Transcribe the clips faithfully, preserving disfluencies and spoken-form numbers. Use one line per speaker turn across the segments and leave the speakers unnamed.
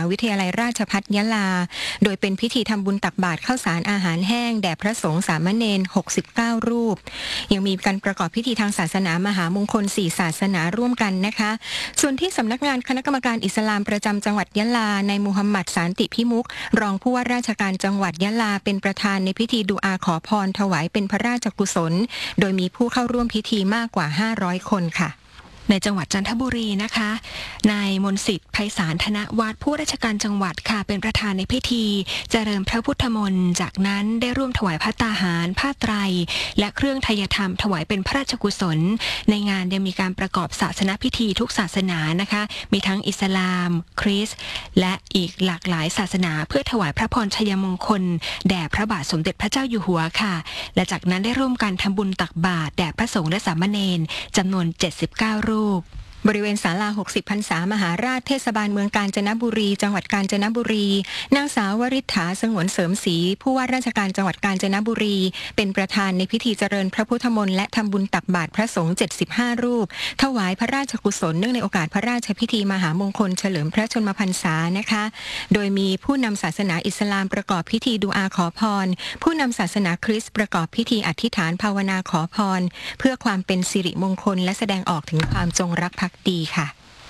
วิทยาลัยราชภัฏยะลาโดยเป็นพิธีทำบุญตักบาตรข้าวสารอาหารแห้งแด่พระสงฆ์สามเณรหกสิบเก้ารูปยังมีการประกอบพิธีทางศาสนามหามงคลสี่ศาสนาร่วมกันนะคะส่วนที่สำนักงานคณะกรรมการอิสลามประจำจังหวัดยะลานายมูฮัมหมัดสานติพิมุขรองผู้ว่าราชการจังหวัดยะลาเป็นประธานในพิธีดุอาขอพรถวายเป็นพระราชกุศลโดยมีผู้เข้าร่วมพิธีมากกว่าห้าร้อยคนค่ะในจังหวัดจันทบุรีนะคะนายมนต์สิทธิ์ไพศาลธนวัฒน์ผู้ราชการจังหวัดค่ะเป็นประธานในพิธีเจริญพระพุทธมนต์จากนั้นได้ร่วมถวายภัตตาหารผ้าไตรและเครื่องไทยธรรมถวายเป็นพระราชกุศลในงานยังมีการประกอบศาสนพิธีทุกศาสนานะคะมีทั้งอิสลามคริสต์และอีกหลากหลายศาสนาเพื่อถวายพระพรชัยมงคลแด่พระบาทสมเด็จพระเจ้าอยู่หัวค่ะและจากนั้นได้ร่วมกันทำบุญตักบาตรแด่พระสงฆ์และสามเณรจำนวนเจ็ดสิบเก้ารูปบริเวณศาลาหกสิบพรรษามหาราชเทศบาลเมืองกาญจนบุรีจังหวัดกาญจนบุรีนางสาววริษฐาสงวนเสริมศรีผู้ว่าราชการจังหวัดกาญจนบุรีเป็นประธานในพิธีเจริญพระพุทธมนต์และทำบุญตักบาตรพระสงฆ์เจ็ดสิบห้ารูปถวายพระราชกุศลเนื่องในโอกาสพระราชพิธีมหามงคลเฉลิมพระชนมพรรษานะคะโดยมีผู้นำศาสนาอิสลามประกอบพิธีดุอาขอพรผู้นำศาสนาคริสต์ประกอบพิธีอธิษฐานภาวนาขอพรเพื่อความเป็นสิริมงคลและแสดงออกถึงความจงรักภักดีค่ะ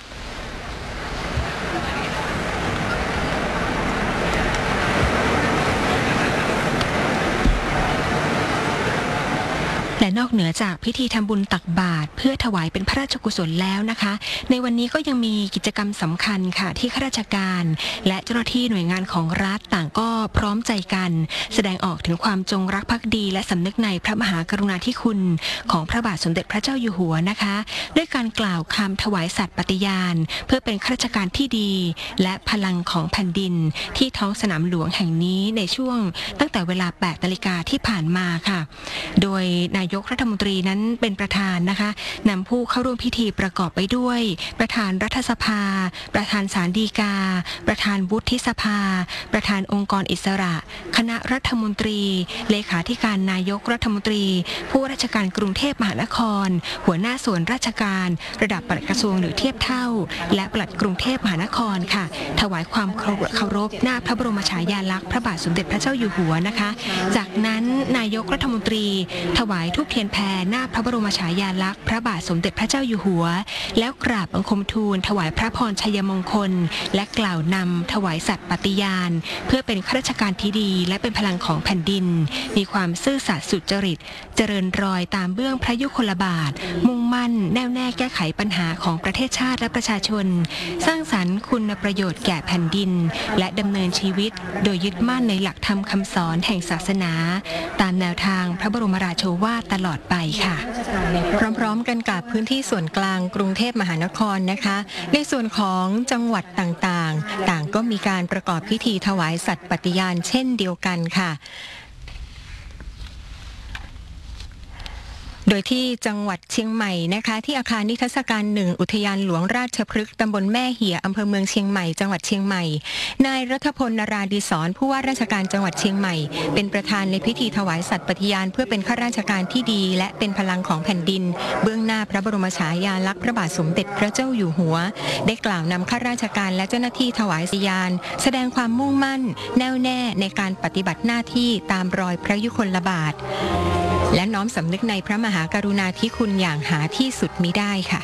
และนอกเหนือจากพิธีทำบุญตักบาตรเพื่อถวายเป็นพระราชกุศลแล้วนะคะในวันนี้ก็ยังมีกิจกรรมสำคัญค่ะที่ข้าราชการและเจ้าหน้าที่หน่วยงานของรัฐต่างก็พร้อมใจกันแสดงออกถึงความจงรักภักดีและสำนึกในพระมหากรุณาธิคุณของพระบาทสมเด็จพระเจ้าอยู่หัวนะคะด้วยการกล่าวคำถวายสัตย์ปฏิญาณเพื่อเป็นข้าราชการที่ดีและพลังของแผ่นดินที่ท้องสนามหลวงแห่งนี้ในช่วงตั้งแต่เวลา แปดนาฬิกาที่ผ่านมาค่ะโดยนายกรัฐมนตรีนั้นเป็นประธานนะคะนำผู้เข้าร่วมพิธีประกอบไปด้วยประธานรัฐสภาประธานศาลฎีกาประธานวุฒิสภาประธานองค์กรอิสระคณะรัฐมนตรีเลขาธิการนายกรัฐมนตรีผู้ราชการกรุงเทพมหานครหัวหน้าส่วนราชการระดับปลัดกระทรวงหรือเทียบเท่าและปลัดกรุงเทพมหานครค่ะถวายความเคารพหน้าพระบรมฉายาลักษณ์พระบาทสมเด็จพระเจ้าอยู่หัวนะคะจากนั้นนายกรัฐมนตรีถวายธูปเทียนแพรหน้าพระบรมฉายาลักษณ์พระบาทสมเด็จพระเจ้าอยู่หัวแล้วกราบบังคมทูลถวายพระพรชัยมงคลและกล่าวนำถวายสัตย์ปฏิญาณเพื่อเป็นข้าราชการที่ดีและเป็นพลังของแผ่นดินมีความซื่อสัตย์สุจริตเจริญรอยตามเบื้องพระยุคลบาทมุ่งมั่นแน่วแน่แก้ไขปัญหาของประเทศชาติและประชาชนสร้างสรรค์คุณประโยชน์แก่แผ่นดินและดำเนินชีวิตโดยยึดมั่นในหลักธรรมคำสอนแห่งศาสนาตามแนวทางพระบรมราโชวาทตลอดไปค่ะพร้อมๆกันกับพื้นที่ส่วนกลางกรุงเทพมหานครนะคะในส่วนของจังหวัดต่างๆต่างก็มีการประกอบพิธีถวายสัตย์ปฏิญาณเช่นเดียวกันค่ะโดยที่จังหวัดเชียงใหม่นะคะที่อาคารนิทรรศการหนึ่งอุทยานหลวงราชพฤกษ์ตำบลแม่เหี่ยอำเภอเมืองเชียงใหม่จังหวัดเชียงใหม่นายรัฐพลนราดีศรผู้ว่าราชการจังหวัดเชียงใหม่เป็นประธานในพิธีถวายสัตย์ปฏิญาณเพื่อเป็นข้าราชการที่ดีและเป็นพลังของแผ่นดินเบื้องหน้าพระบรมฉายาลักษณ์พระบาทสมเด็จพระเจ้าอยู่หัวได้กล่าวนำข้าราชการและเจ้าหน้าที่ถวายสัตย์ปฏิญาณแสดงความมุ่งมั่นแน่วแน่ในการปฏิบัติหน้าที่ตามรอยพระยุคลบาทและน้อมสำนึกในพระมหากรุณาธิคุณอย่างหาที่สุดมิได้ค่ะ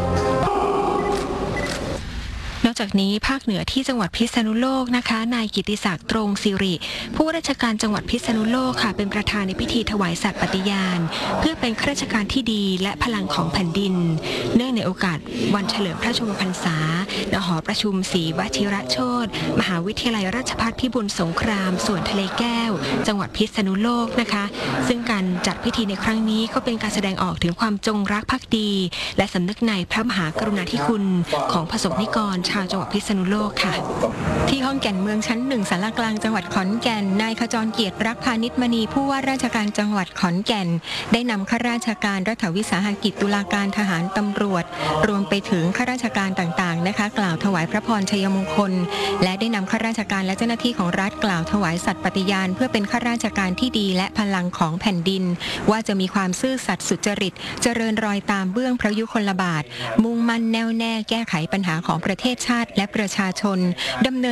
นอกจากนี้ภาคเหนือที่จังหวัดพิษณุโลกนะคะนายกิติศักดิ์ตรงสิริผู้ราชการจังหวัดพิษณุโลกค่ะเป็นประธานในพิธีถวายสัตย์ปฏิญาณเพื่อเป็นข้าราชการที่ดีและพลังของแผ่นดินเนื่องในโอกาสวันเฉลิมพระชนมพรรษาณหอประชุมศรีวชิรโชติมหาวิทยาลัยราชภัฏพิบูลสงครามส่วนทะเลแก้วจังหวัดพิษณุโลกนะคะซึ่งการจัดพิธีในครั้งนี้ก็เป็นการแสดงออกถึงความจงรักภักดีและสำนึกในพระมหากรุณาธิคุณของประสบนิกรชาวจังหวัดพิษณุโลกค่ะที่ห้องแก่นเมืองชั้นหนึ่งศาลากลางจังหวัดขอนแก่นนายขจรเกียรติรักพานิชมณีผู้ว่าราชการจังหวัดขอนแก่นได้นำข้าราชการรัฐวิสาหกิจตุลาการทหารตำรวจรวมไปถึงข้าราชการต่างๆนะคะกล่าวถวายพระพรชัยมงคลและได้นำข้าราชการและเจ้าหน้าที่ของรัฐกล่าวถวายสัตย์ปฏิญาณเพื่อเป็นข้าราชการที่ดีและพลังของแผ่นดินว่าจะมีความซื่อสัตย์สุจริตเจริญรอยตามเบื้องพระยุคลบาทมุ่งมั่นแน่วแน่แก้ไขปัญหาของประเทศชาติและประชาชนดำเนิน